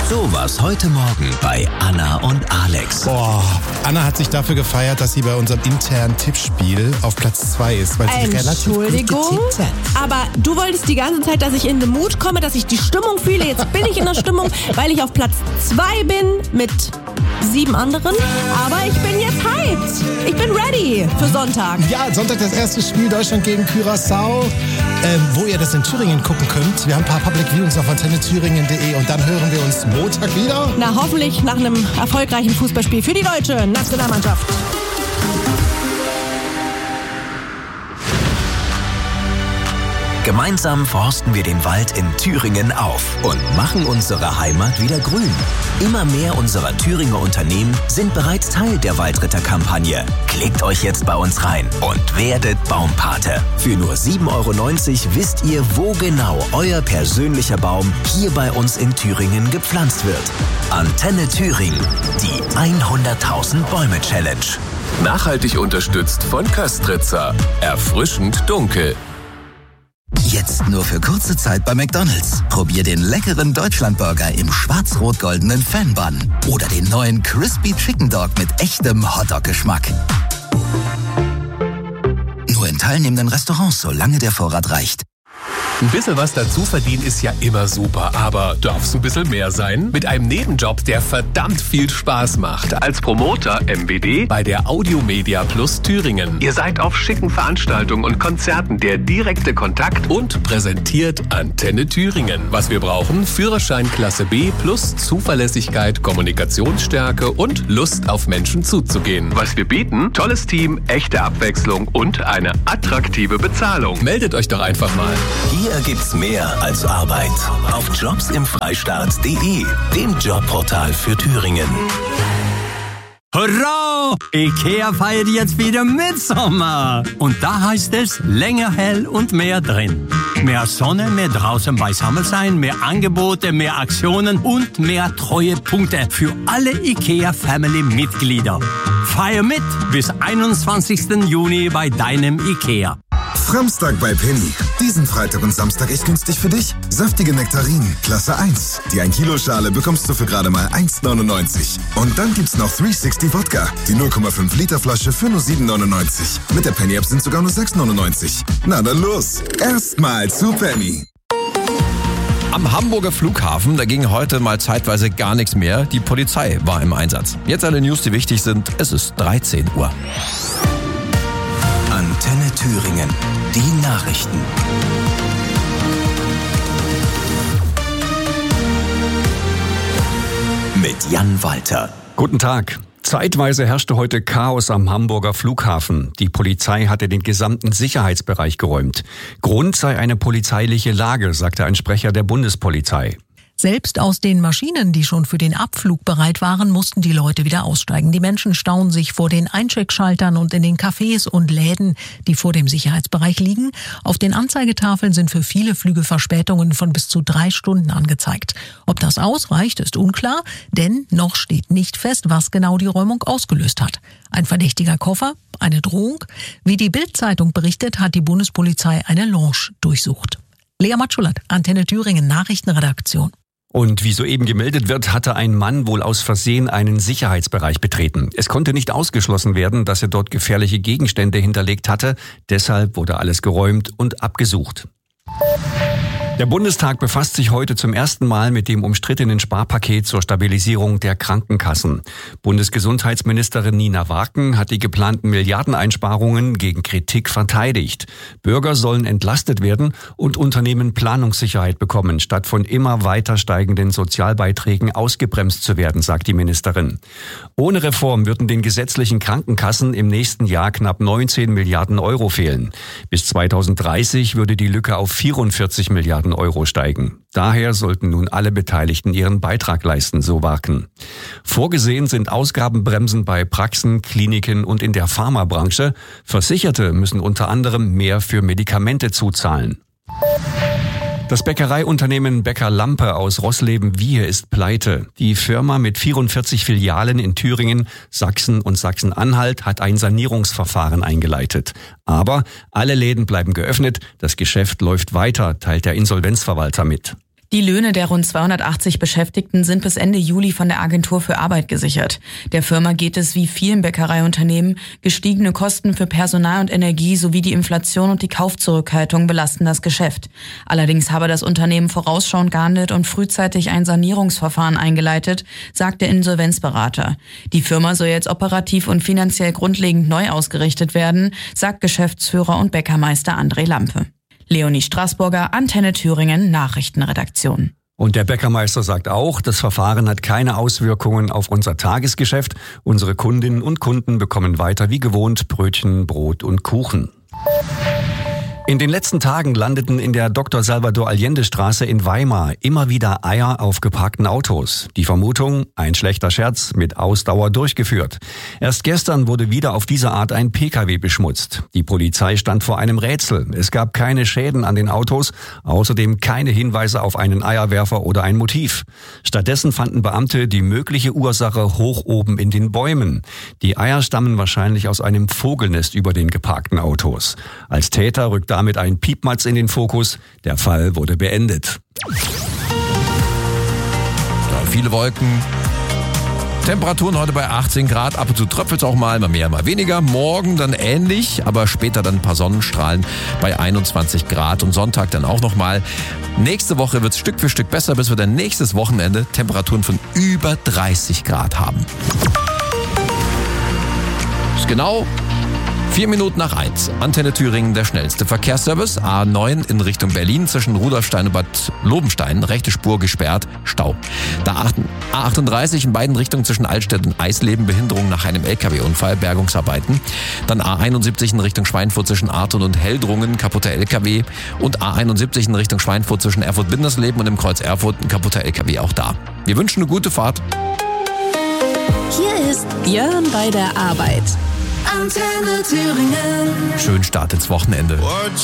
So war's heute Morgen bei Anna und Alex. Boah, Anna hat sich dafür gefeiert, dass sie bei unserem internen Tippspiel auf Platz 2 ist, weil sie relativ gut getippt hat. Aber du wolltest die ganze Zeit, dass ich in den Mut komme, dass ich die Stimmung fühle. Jetzt bin ich in der Stimmung, weil ich auf Platz 2 bin mit 7 anderen. Aber ich bin jetzt hyped. Ich bin ready für Sonntag. Ja, Sonntag das erste Spiel Deutschland gegen Curaçao, wo ihr das in Thüringen gucken könnt. Wir haben ein paar Public Viewings auf antennethüringen.de und dann hören wir uns Montag wieder. Na, hoffentlich nach einem erfolgreichen Fußballspiel für die deutsche Nationalmannschaft. Gemeinsam forsten wir den Wald in Thüringen auf und machen unsere Heimat wieder grün. Immer mehr unserer Thüringer Unternehmen sind bereits Teil der Waldritter-Kampagne. Klickt euch jetzt bei uns rein und werdet Baumpate. Für nur 7,90 € wisst ihr, wo genau euer persönlicher Baum hier bei uns in Thüringen gepflanzt wird. Antenne Thüringen, die 100.000 Bäume Challenge. Nachhaltig unterstützt von Köstritzer. Erfrischend dunkel. Jetzt nur für kurze Zeit bei McDonald's. Probier den leckeren Deutschlandburger im schwarz-rot-goldenen Fan-Bun oder den neuen Crispy Chicken Dog mit echtem Hotdog-Geschmack. Nur in teilnehmenden Restaurants, solange der Vorrat reicht. Ein bisschen was dazu verdienen ist ja immer super, aber darf's ein bisschen mehr sein? Mit einem Nebenjob, der verdammt viel Spaß macht. Als Promoter MBD bei der Audiomedia Plus Thüringen. Ihr seid auf schicken Veranstaltungen und Konzerten der direkte Kontakt und präsentiert Antenne Thüringen. Was wir brauchen: Führerschein Klasse B plus Zuverlässigkeit, Kommunikationsstärke und Lust auf Menschen zuzugehen. Was wir bieten: tolles Team, echte Abwechslung und eine attraktive Bezahlung. Meldet euch doch einfach mal. Hier gibt's mehr als Arbeit. Auf jobsimfreistaat.de, dem Jobportal für Thüringen. Hurra! IKEA feiert jetzt wieder Mitsommer. Und da heißt es länger hell und mehr drin. Mehr Sonne, mehr draußen beisammen sein, mehr Angebote, mehr Aktionen und mehr Treuepunkte für alle IKEA-Family-Mitglieder. Feier mit bis 21. Juni bei deinem IKEA. Framstag bei Penny. Diesen Freitag und Samstag echt günstig für dich. Saftige Nektarinen, Klasse 1. Die 1 Kilo Schale bekommst du für gerade mal 1,99. Und dann gibt's noch 360 Wodka. Die 0,5 Liter Flasche für nur 7,99. Mit der Penny App sind sogar nur 6,99. Na dann los. Erstmal zu Penny. Am Hamburger Flughafen, da ging heute mal zeitweise gar nichts mehr. Die Polizei war im Einsatz. Jetzt alle News, die wichtig sind. Es ist 13 Uhr. Antenne Thüringen. Die Nachrichten. Mit Jan Walter. Guten Tag. Zeitweise herrschte heute Chaos am Hamburger Flughafen. Die Polizei hatte den gesamten Sicherheitsbereich geräumt. Grund sei eine polizeiliche Lage, sagte ein Sprecher der Bundespolizei. Selbst aus den Maschinen, die schon für den Abflug bereit waren, mussten die Leute wieder aussteigen. Die Menschen stauen sich vor den Eincheckschaltern und in den Cafés und Läden, die vor dem Sicherheitsbereich liegen. Auf den Anzeigetafeln sind für viele Flüge Verspätungen von bis zu 3 Stunden angezeigt. Ob das ausreicht, ist unklar, denn noch steht nicht fest, was genau die Räumung ausgelöst hat. Ein verdächtiger Koffer, eine Drohung? Wie die Bild-Zeitung berichtet, hat die Bundespolizei eine Lounge durchsucht. Lea Matschulat, Antenne Thüringen, Nachrichtenredaktion. Und wie soeben gemeldet wird, hatte ein Mann wohl aus Versehen einen Sicherheitsbereich betreten. Es konnte nicht ausgeschlossen werden, dass er dort gefährliche Gegenstände hinterlegt hatte. Deshalb wurde alles geräumt und abgesucht. Der Bundestag befasst sich heute zum ersten Mal mit dem umstrittenen Sparpaket zur Stabilisierung der Krankenkassen. Bundesgesundheitsministerin Nina Warken hat die geplanten Milliardeneinsparungen gegen Kritik verteidigt. Bürger sollen entlastet werden und Unternehmen Planungssicherheit bekommen, statt von immer weiter steigenden Sozialbeiträgen ausgebremst zu werden, sagt die Ministerin. Ohne Reform würden den gesetzlichen Krankenkassen im nächsten Jahr knapp 19 Milliarden Euro fehlen. Bis 2030 würde die Lücke auf 44 Milliarden Euro steigen. Daher sollten nun alle Beteiligten ihren Beitrag leisten, so Warken. Vorgesehen sind Ausgabenbremsen bei Praxen, Kliniken und in der Pharmabranche. Versicherte müssen unter anderem mehr für Medikamente zuzahlen. Das Bäckereiunternehmen Bäcker Lampe aus Roßleben-Wiehe ist pleite. Die Firma mit 44 Filialen in Thüringen, Sachsen und Sachsen-Anhalt hat ein Sanierungsverfahren eingeleitet. Aber alle Läden bleiben geöffnet, das Geschäft läuft weiter, teilt der Insolvenzverwalter mit. Die Löhne der rund 280 Beschäftigten sind bis Ende Juli von der Agentur für Arbeit gesichert. Der Firma geht es wie vielen Bäckereiunternehmen. Gestiegene Kosten für Personal und Energie sowie die Inflation und die Kaufzurückhaltung belasten das Geschäft. Allerdings habe das Unternehmen vorausschauend gehandelt und frühzeitig ein Sanierungsverfahren eingeleitet, sagt der Insolvenzberater. Die Firma soll jetzt operativ und finanziell grundlegend neu ausgerichtet werden, sagt Geschäftsführer und Bäckermeister André Lampe. Leonie Straßburger, Antenne Thüringen, Nachrichtenredaktion. Und der Bäckermeister sagt auch, das Verfahren hat keine Auswirkungen auf unser Tagesgeschäft. Unsere Kundinnen und Kunden bekommen weiter wie gewohnt Brötchen, Brot und Kuchen. In den letzten Tagen landeten in der Dr. Salvador Allende Straße in Weimar immer wieder Eier auf geparkten Autos. Die Vermutung, ein schlechter Scherz mit Ausdauer durchgeführt. Erst gestern wurde wieder auf diese Art ein Pkw beschmutzt. Die Polizei stand vor einem Rätsel. Es gab keine Schäden an den Autos, außerdem keine Hinweise auf einen Eierwerfer oder ein Motiv. Stattdessen fanden Beamte die mögliche Ursache hoch oben in den Bäumen. Die Eier stammen wahrscheinlich aus einem Vogelnest über den geparkten Autos. Als Täter rückt damit ein Piepmatz in den Fokus. Der Fall wurde beendet. Ja, viele Wolken. Temperaturen heute bei 18 Grad. Ab und zu tröpfelt es auch mal mehr, mal weniger. Morgen dann ähnlich, aber später dann ein paar Sonnenstrahlen bei 21 Grad. Und Sonntag dann auch nochmal. Nächste Woche wird es Stück für Stück besser, bis wir dann nächstes Wochenende Temperaturen von über 30 Grad haben. Ist genau 4 Minuten nach 1. Antenne Thüringen, der schnellste Verkehrsservice. A9 in Richtung Berlin zwischen Rudolfstein und Bad Lobenstein. Rechte Spur gesperrt, Stau. A38 in beiden Richtungen zwischen Altstedt und Eisleben. Behinderung nach einem LKW-Unfall, Bergungsarbeiten. Dann A71 in Richtung Schweinfurt zwischen Arton und Heldrungen, kaputter LKW. Und A71 in Richtung Schweinfurt zwischen Erfurt-Bindersleben und dem Kreuz Erfurt, ein kaputter LKW auch da. Wir wünschen eine gute Fahrt. Hier ist Björn bei der Arbeit. Antenne Thüringen. Schönen Start ins Wochenende.